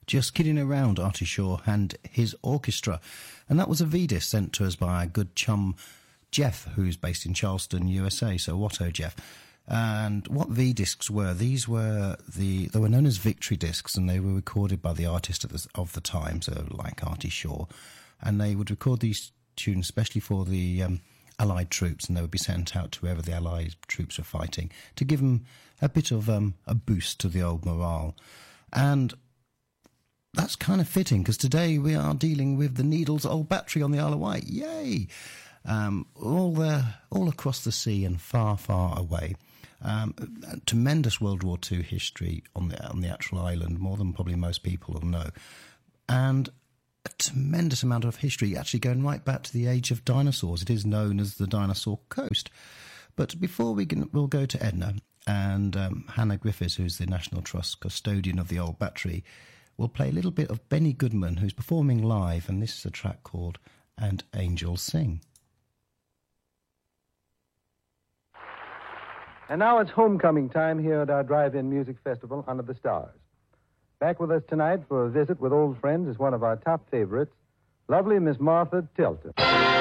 Just Kidding Around, Artie Shaw and his orchestra. And that was a V-disc sent to us by our good chum Jeff, who's based in Charleston, USA. So Watto Jeff. And what V-discs were, they were known as Victory discs, and they were recorded by the artist of the time, so like Artie Shaw. And they would record these tunes especially for the Allied troops, and they would be sent out to wherever the Allied troops were fighting to give them a bit of a boost to the old morale. And that's kind of fitting, because today we are dealing with the Needles Old Battery on the Isle of Wight. Yay! All across the sea and far, far away. Tremendous World War II history on the actual island, more than probably most people will know. And a tremendous amount of history, actually going right back to the age of dinosaurs. It is known as the Dinosaur Coast. But before we'll go to Edna, and Hannah Griffiths, who's the National Trust custodian of the Old Battery, will play a little bit of Benny Goodman, who's performing live, and this is a track called And Angels Sing. And now it's homecoming time here at our Drive-In Music Festival Under the Stars. Back with us tonight for a visit with old friends is one of our top favorites, lovely Miss Martha Tilton.